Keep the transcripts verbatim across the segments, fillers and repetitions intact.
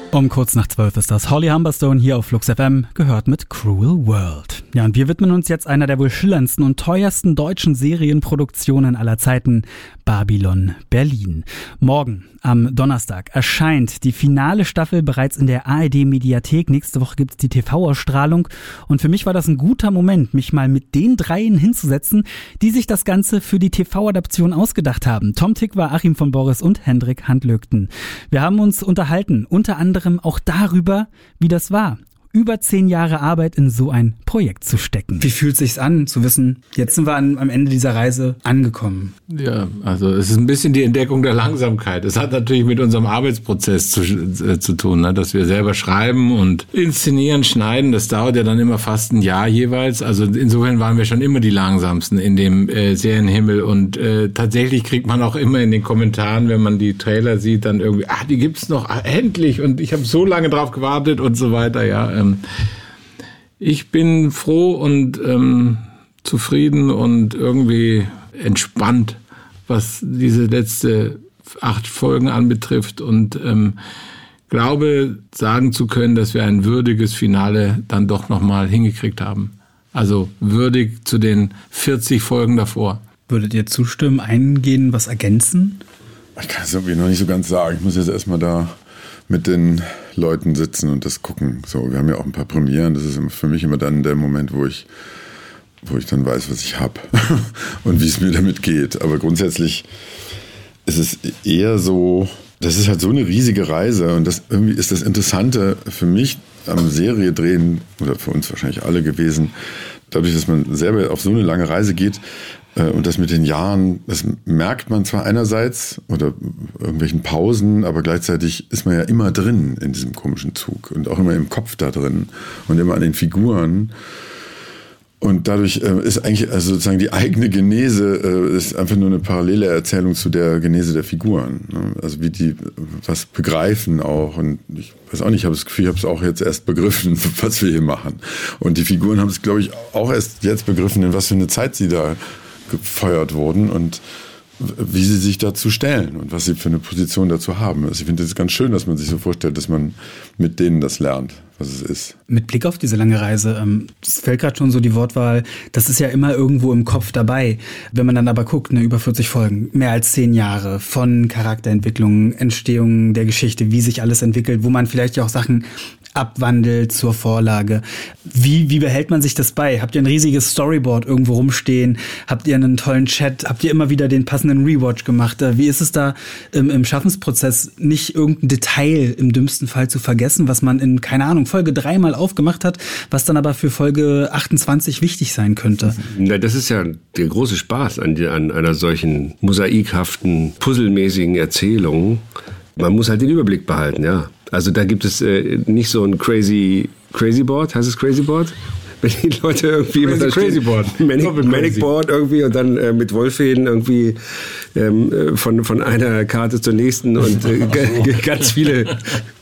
Um kurz nach zwölf ist das. Holly Humberstone hier auf Flux F M, gehört mit Cruel World. Ja, und wir widmen uns jetzt einer der wohl schillerndsten und teuersten deutschen Serienproduktionen aller Zeiten, Babylon Berlin. Morgen, am Donnerstag, erscheint die finale Staffel bereits in der A R D-Mediathek. Nächste Woche gibt's die T V-Ausstrahlung. Und für mich war das ein guter Moment, mich mal mit den dreien hinzusetzen, die sich das Ganze für die T V-Adaption ausgedacht haben. Tom Tykwer, Achim von Boris und Hendrik Handlögten. Wir haben uns unterhalten, unter anderem auch darüber, wie das war, über zehn Jahre Arbeit in so ein Projekt zu stecken. Wie fühlt es sich an, zu wissen, jetzt sind wir an, am Ende dieser Reise angekommen? Ja, also es ist ein bisschen die Entdeckung der Langsamkeit. Es hat natürlich mit unserem Arbeitsprozess zu, äh, zu tun, ne? Dass wir selber schreiben und inszenieren, schneiden. Das dauert ja dann immer fast ein Jahr jeweils. Also insofern waren wir schon immer die Langsamsten in dem äh, Serienhimmel. Und äh, tatsächlich kriegt man auch immer in den Kommentaren, wenn man die Trailer sieht, dann irgendwie, ah, die gibt's noch, ah, endlich. Und ich habe so lange drauf gewartet und so weiter, ja. Ich bin froh und ähm, zufrieden und irgendwie entspannt, was diese letzte acht Folgen anbetrifft und ähm, glaube, sagen zu können, dass wir ein würdiges Finale dann doch nochmal hingekriegt haben. Also würdig zu den vierzig Folgen davor. Würdet ihr zustimmen, eingehen, was ergänzen? Ich kann es irgendwie noch nicht so ganz sagen. Ich muss jetzt erstmal da mit den Leuten sitzen und das gucken. So, wir haben ja auch ein paar Premieren. Das ist für mich immer dann der Moment, wo ich, wo ich dann weiß, was ich habe und wie es mir damit geht. Aber grundsätzlich ist es eher so, das ist halt so eine riesige Reise und das irgendwie ist das Interessante für mich am Serie drehen oder für uns wahrscheinlich alle gewesen, dadurch, dass man selber auf so eine lange Reise geht. Und das mit den Jahren, das merkt man zwar einerseits oder irgendwelchen Pausen, aber gleichzeitig ist man ja immer drin in diesem komischen Zug und auch immer im Kopf da drin und immer an den Figuren. Und dadurch ist eigentlich also sozusagen die eigene Genese ist einfach nur eine parallele Erzählung zu der Genese der Figuren. Also wie die was begreifen auch. Und ich weiß auch nicht, ich habe das Gefühl, ich habe es auch jetzt erst begriffen, was wir hier machen. Und die Figuren haben es, glaube ich, auch erst jetzt begriffen, in was für eine Zeit sie da gefeuert wurden und wie sie sich dazu stellen und was sie für eine Position dazu haben. Also ich finde es ganz schön, dass man sich so vorstellt, dass man mit denen das lernt, was es ist. Mit Blick auf diese lange Reise, es fällt gerade schon so die Wortwahl, das ist ja immer irgendwo im Kopf dabei. Wenn man dann aber guckt, ne, über vierzig Folgen, mehr als zehn Jahre von Charakterentwicklung, Entstehung der Geschichte, wie sich alles entwickelt, wo man vielleicht ja auch Sachen abwandelt zur Vorlage. Wie, wie behält man sich das bei? Habt ihr ein riesiges Storyboard irgendwo rumstehen? Habt ihr einen tollen Chat? Habt ihr immer wieder den passenden Rewatch gemacht? Wie ist es da im, im Schaffensprozess, nicht irgendein Detail im dümmsten Fall zu vergessen, was man in, keine Ahnung, Folge dreimal aufgemacht hat, was dann aber für Folge achtundzwanzig wichtig sein könnte? Na, das ist ja der große Spaß an, die, an einer solchen mosaikhaften, puzzelmäßigen Erzählung. Man muss halt den Überblick behalten, ja. Also da gibt es äh, nicht so ein crazy, crazy Board, heißt es Crazy Board? Wenn die Leute irgendwie crazy, da crazy Board. Manic, Manic Board irgendwie und dann äh, mit Wollfäden irgendwie ähm, von, von einer Karte zur nächsten und äh, g- ganz viele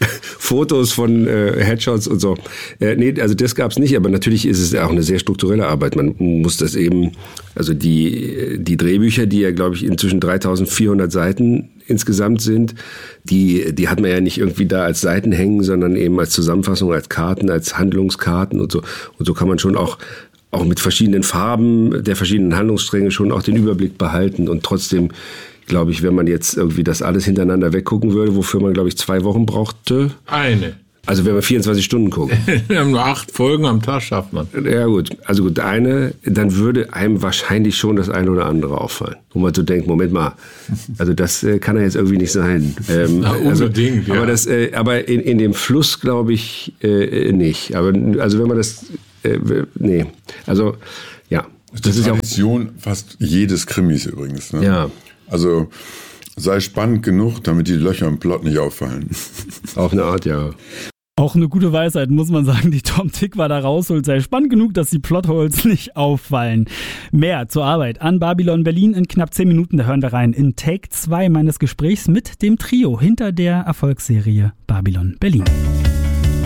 Fotos von äh, Headshots und so. Äh, nee, also das gab's nicht, aber natürlich ist es auch eine sehr strukturelle Arbeit. Man muss das eben, also die, die Drehbücher, die ja, glaube ich, inzwischen dreitausendvierhundert Seiten insgesamt sind, die, die hat man ja nicht irgendwie da als Seiten hängen, sondern eben als Zusammenfassung, als Karten, als Handlungskarten und so. Und so kann man schon auch, auch mit verschiedenen Farben der verschiedenen Handlungsstränge schon auch den Überblick behalten und trotzdem, glaube ich, wenn man jetzt irgendwie das alles hintereinander weggucken würde, wofür man, glaube ich, zwei Wochen brauchte. Eine. Also wenn man vierundzwanzig Stunden guckt. Wir haben nur acht Folgen am Tag, schafft man. Ja gut, also gut, eine, dann würde einem wahrscheinlich schon das eine oder andere auffallen. Wo man so denkt, Moment mal, also das äh, kann ja jetzt irgendwie nicht sein. Ähm, Na, unbedingt, also, ja. Aber, das, äh, aber in, in dem Fluss glaube ich äh, nicht. Aber also wenn man das, äh, nee, also ja. Das ist die das Tradition ist ja fast jedes Krimis übrigens. Ne? Ja. Also sei spannend genug, damit die Löcher im Plot nicht auffallen. Auf eine Art, ja. Auch eine gute Weisheit, muss man sagen, die Tom Tykwer da rausholt. Sei spannend genug, dass die Plotholes nicht auffallen. Mehr zur Arbeit an Babylon Berlin in knapp zehn Minuten. Da hören wir rein in Take zwei meines Gesprächs mit dem Trio hinter der Erfolgsserie Babylon Berlin.